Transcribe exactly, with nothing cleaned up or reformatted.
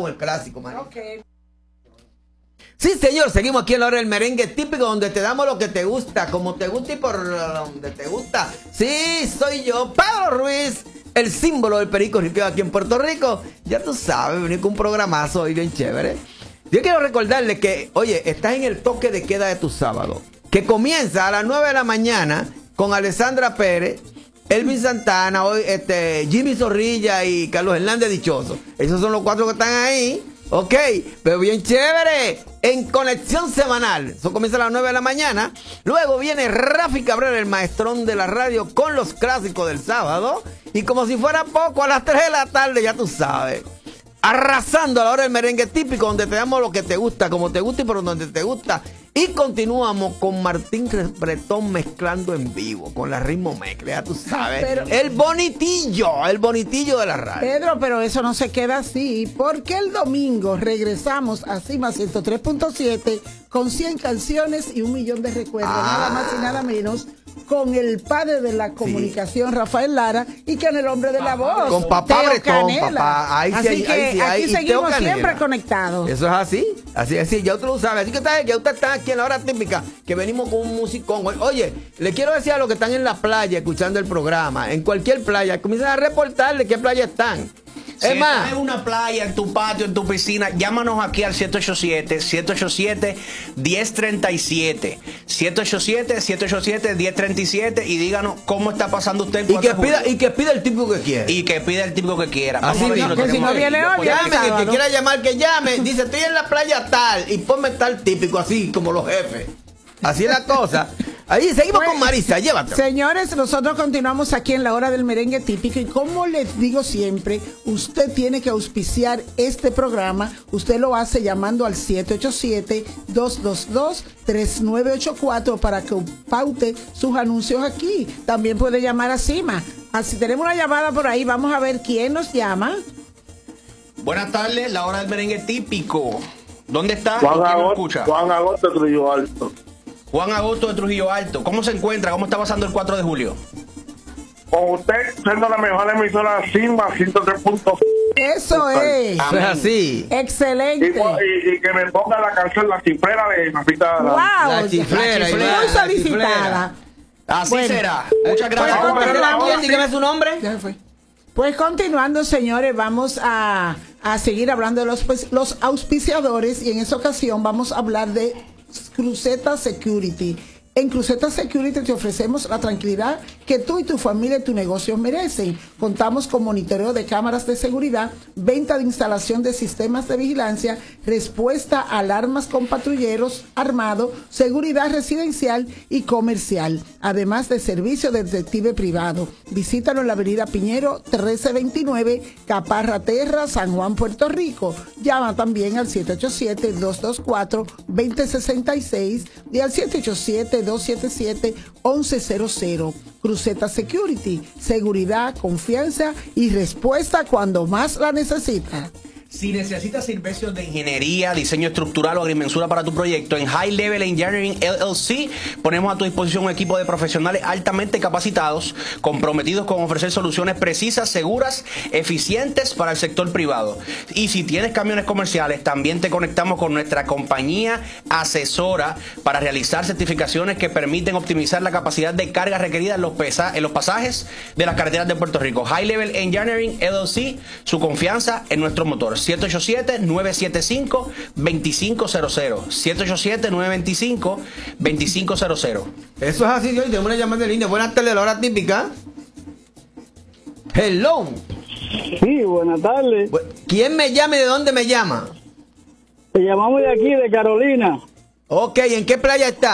con el clásico, man. Okay. Sí, señor, seguimos aquí en la hora del merengue típico, donde te damos lo que te gusta, como te gusta y por donde te gusta. Sí, soy yo, Pedro Ruiz, el símbolo del perico ripiado aquí en Puerto Rico. Ya tú sabes, venir con un programazo hoy bien chévere. Yo quiero recordarles que, oye, estás en el toque de queda de tu sábado, que comienza a las nueve de la mañana con Alessandra Pérez, Elvin Santana, hoy, este, Jimmy Zorrilla y Carlos Hernández Dichoso. Esos son los cuatro que están ahí. Ok, pero bien chévere, en conexión semanal. Eso comienza a las nueve de la mañana. Luego viene Rafi Cabrera, el maestrón de la radio, con los clásicos del sábado. Y como si fuera poco, a las tres de la tarde, ya tú sabes, arrasando a la hora del merengue típico, donde te damos lo que te gusta, como te gusta y por donde te gusta. Y continuamos con Martín Bretón mezclando en vivo, con la ritmo mezcla, ya tú sabes. Pero, el bonitillo, el bonitillo de la radio. Pedro, pero eso no se queda así, porque el domingo regresamos a Cima ciento tres punto siete con cien canciones y un millón de recuerdos, ah. nada más y nada menos, con el padre de la comunicación, sí. Rafael Lara, y con el hombre de la voz, con papá Bretón, papá. Ahí así sí, que ahí sí, aquí ahí, seguimos siempre conectados. Eso es así, así es así, ya usted lo sabe. Así que está, ya usted está aquí en la hora típica, que venimos con un musicón. Oye, le quiero decir a los que están en la playa escuchando el programa, en cualquier playa, comiencen a reportar de qué playa están. Si es más, estás en una playa, en tu patio, en tu piscina, llámanos aquí al siete ocho siete, siete ocho siete, uno cero tres siete. siete ocho siete, siete ocho siete, uno cero tres siete y díganos cómo está pasando usted. Y que pida, y que pida el tipo que quiera. Y que pida el tipo que quiera. Así mismo. Que si no viene hoy, llame, que, que quiera llamar, que llame. Dice, estoy en la playa tal, y ponme tal típico, así como los jefes. Así es la cosa. Ahí seguimos pues, con Marisa, llévate. Señores, nosotros continuamos aquí en la hora del merengue típico y como les digo siempre, usted tiene que auspiciar este programa. Usted lo hace llamando al siete ocho siete, dos dos dos, tres nueve ocho cuatro para que paute sus anuncios aquí. También puede llamar a Cima. Así tenemos una llamada por ahí, vamos a ver quién nos llama. Buenas tardes, la hora del merengue típico. ¿Dónde está? Juan, ¿Quién Agosto, escucha? Juan Agosto de Trujillo Alto. Juan Agosto de Trujillo Alto. ¿Cómo se encuentra? ¿Cómo está pasando el cuatro de julio? Con usted siendo la mejor emisora Simba ciento tres punto siete. Eso es. Eso es así. Excelente. Y, y, y que me ponga la canción La Chiflera de Mafita. Wow. La Chiflera. La chiflera. Muy solicitada. Así bueno, será. Muchas gracias. Pues, ¿Pero la quién? Dígame su nombre. Ya fue. Pues continuando, señores, vamos a, a seguir hablando de los, pues, los auspiciadores y en esa ocasión vamos a hablar de Cruceta Security. En Cruceta Security te ofrecemos la tranquilidad que tú y tu familia y tu negocio merecen. Contamos con monitoreo de cámaras de seguridad, venta de instalación de sistemas de vigilancia, respuesta a alarmas con patrulleros armados, seguridad residencial y comercial, además de servicio de detective privado. Visítanos en la avenida Piñero trece veintinueve, Caparra Terra, San Juan, Puerto Rico. Llama también al siete ocho siete, dos dos cuatro, dos cero seis seis y al siete ocho siete, dos siete siete, once cero cero. Cruceta Security, seguridad, confianza y respuesta cuando más la necesita. Si necesitas servicios de ingeniería, diseño estructural o agrimensura para tu proyecto, en High Level Engineering L L C ponemos a tu disposición un equipo de profesionales altamente capacitados, comprometidos con ofrecer soluciones precisas, seguras, eficientes para el sector privado. Y si tienes camiones comerciales, también te conectamos con nuestra compañía asesora para realizar certificaciones que permiten optimizar la capacidad de carga requerida en los, pesa en los pasajes de las carreteras de Puerto Rico. High Level Engineering L L C, su confianza en nuestro motor. siete ocho siete, nueve siete cinco, dos cinco cero cero. siete ocho siete, nueve dos cinco, dos cinco cero cero. Eso es así, yo tengo una llamada de línea. Buenas tardes, la hora típica. Hello. Sí, buenas tardes. ¿Quién me llama y de dónde me llama? Te llamamos de aquí, de Carolina. Ok, ¿en qué playa está?